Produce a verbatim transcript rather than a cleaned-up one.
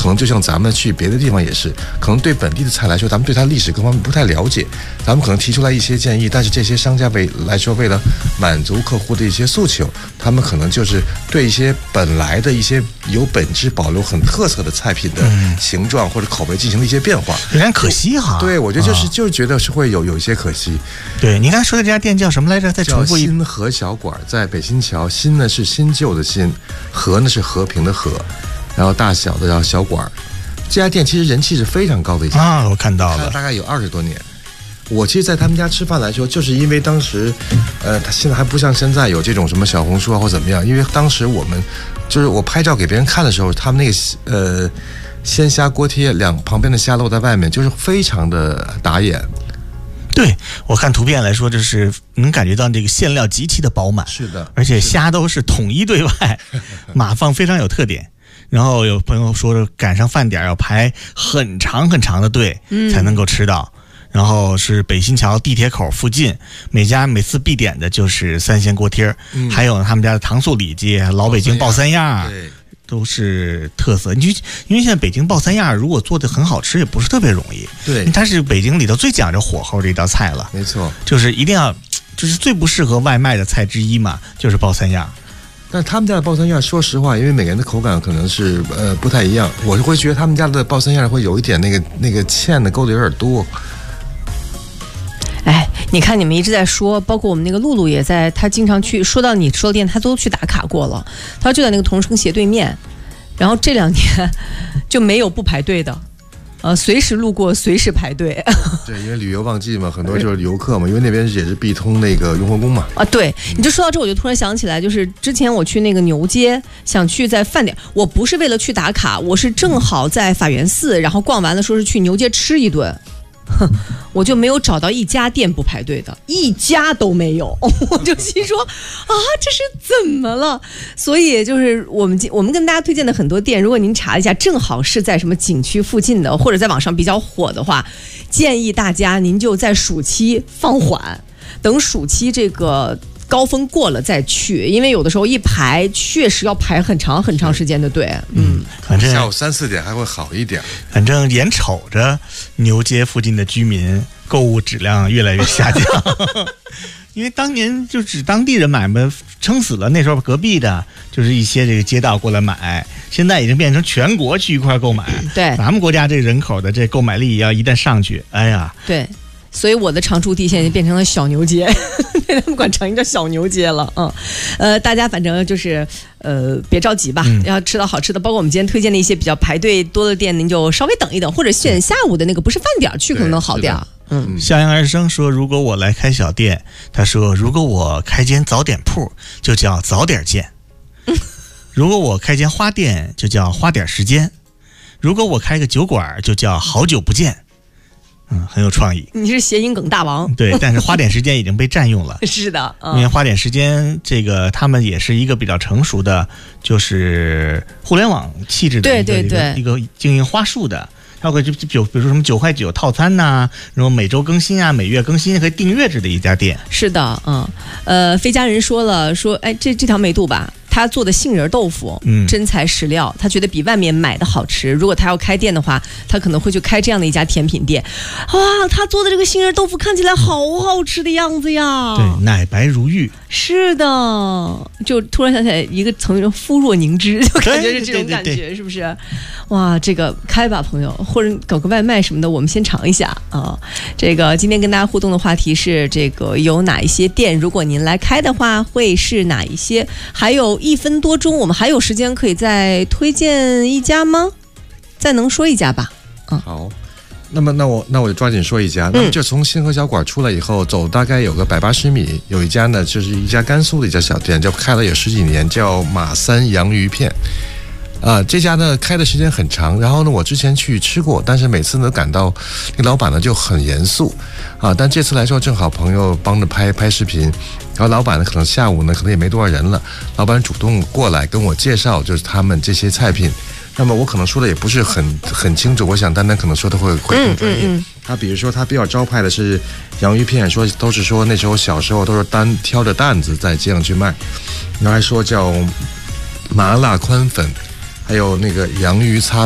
可能就像咱们去别的地方也是，可能对本地的菜来说，咱们对它历史各方面不太了解，咱们可能提出来一些建议，但是这些商家为来说，为了满足客户的一些诉求，他们可能就是对一些本来的一些有本质保留很特色的菜品的形状或者口味进行了一些变化， 有点可惜哈。 对，我觉得就是、 啊、 就是觉得是会有有一些可惜。 对，你刚才说的这家店叫什么来着？再重复一。 新和小馆，在北新桥。新呢是新旧的新，和呢是和平的和，然后大小的然后小馆。这家店其实人气是非常高的一家啊，我看到了， 大概有二十多年。我其实，在他们家吃饭来说，就是因为当时，呃，他现在还不像现在有这种什么小红书啊或怎么样，因为当时我们就是我拍照给别人看的时候，他们那个呃鲜虾锅贴两旁边的虾露在外面，就是非常的打眼。 对，我看图片来说，就是能感觉到这个馅料极其的饱满， 是的， 而且虾都是统一对外，码放非常有特点。然后有朋友说赶上饭点要排很长很长的队才能够吃到。嗯，然后是北新桥地铁口附近，每家每次必点的就是三鲜锅贴，嗯，还有他们家的糖醋里脊、老北京爆三样，对，都是特色。你因为现在北京爆三样如果做的很好吃，也不是特别容易。 对， 它是北京里头最讲究火候的一道菜了。 没错，就是一定要，就是最不适合外卖的菜之一嘛，就是爆三样。 但是他们家的爆三样，说实话，因为每个人的口感可能是呃不太一样，我就会觉得他们家的爆三样会有一点那个那个芡的勾的有点多。 哎，你看你们一直在说，包括我们那个露露也在，他经常去说到你说的店，他都去打卡过了。他就在那个同城斜对面，然后这两年就没有不排队的，呃，随时路过随时排队。 对，因为旅游旺季嘛，很多就是游客嘛，因为那边也是必通那个雍和宫嘛。 啊，对，你就说到这，我就突然想起来，就是之前我去那个牛街，想去在饭点，我不是为了去打卡，我是正好在法源寺，然后逛完了，说是去牛街吃一顿。哼，我就没有找到一家店不排队的，一家都没有。我就心说啊，这是怎么了？所以就是我们我们跟大家推荐的很多店，如果您查一下，正好是在什么景区附近的，或者在网上比较火的话，建议大家您就在暑期放缓，等暑期这个高峰过了再去，因为有的时候一排确实要排很长很长时间的队。嗯， 反正下午三四点还会好一点。 反正眼瞅着牛街附近的居民购物质量越来越下降，因为当年就只当地人买嘛，撑死了。那时候隔壁的就是一些这个街道过来买，现在已经变成全国去一块购买。 对， 咱们国家这人口的这购买力要一旦上去，哎呀， 对。所以我的常驻地现在变成了小牛街，他们管长营叫小牛街了。嗯，呃，大家反正就是呃别着急吧，嗯、要吃到好吃的，包括我们今天推荐的一些比较排队多的店，您就稍微等一等，或者选下午的那个不是饭点去，可能能好点。嗯， 向阳而生说，如果我来开小店，他说如果我开间早点铺，就叫早点见；嗯、如果我开间花店，就叫花点时间；如果我开个酒馆，就叫好久不见。嗯，很有创意。 你是谐音梗大王。 对，但是花点时间已经被占用了。 是的、嗯， 因为花点时间这个他们也是一个比较成熟的，就是互联网气质的一个对对对一个经营花束的。还有个就就比如说什么九块九套餐呐、啊，然后每周更新啊，每月更新和订阅制的一家店。 是的，嗯，呃，非家人说了说，哎，这这条没读吧？他做的杏仁豆腐，嗯，真材实料，他觉得比外面买的好吃。如果他要开店的话，他可能会去开这样的一家甜品店。哇，他做的这个杏仁豆腐看起来好好吃的样子呀！ 对，奶白如玉。 是的，就突然想起来一个成语“肤若凝脂”，就感觉是这种感觉， 对对对对， 是不是？哇，这个开吧，朋友，或者搞个外卖什么的，我们先尝一下啊。这个今天跟大家互动的话题是：这个有哪一些店，如果您来开的话，会是哪一些？还有一分多钟，我们还有时间可以再推荐一家吗？再能说一家吧。嗯， 好。那么，那我那我就抓紧说一家。那么，就从新河小馆出来以后，走大概有个百八十米，有一家呢，就是一家甘肃的一家小店，叫开了有十几年，叫马三洋芋片。啊、呃，这家呢开的时间很长，然后呢，我之前去吃过，但是每次呢感到那老板呢就很严肃啊。但这次来说，正好朋友帮着拍拍视频，然后老板呢可能下午呢可能也没多少人了，老板主动过来跟我介绍，就是他们这些菜品。那么我可能说的也不是很很清楚，我想丹丹可能说的会会更专业。嗯嗯嗯，他比如说他比较招牌的是洋芋片，说都是说那时候小时候都是单挑着担子在街上去卖，然后还说叫麻辣宽粉，还有那个洋芋擦